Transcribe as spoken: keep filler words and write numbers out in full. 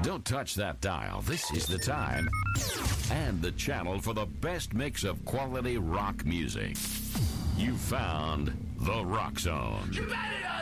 Don't touch that dial. This is the time and the channel for the best mix of quality rock music. You found the Rock Zone. You better not